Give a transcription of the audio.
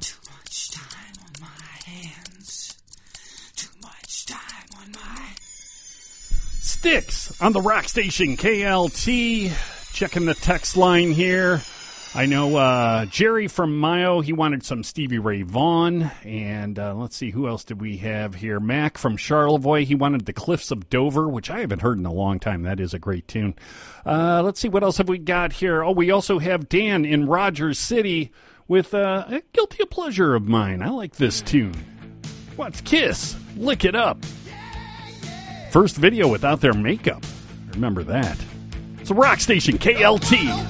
Too much time on my hands. Too much time on my... Styx on the rock station KLT. Checking the text line here. I know Jerry from Mayo, he wanted some Stevie Ray Vaughan. And let's see, who else did we have here? Mac from Charlevoix, he wanted The Cliffs of Dover, which I haven't heard in a long time. That is a great tune. Let's see, what else have we got here? Oh, we also have Dan in Rogers City with a guilty pleasure of mine. I like this tune. What's Kiss? Lick It Up. First video without their makeup. Remember that. It's a rock station, KLT.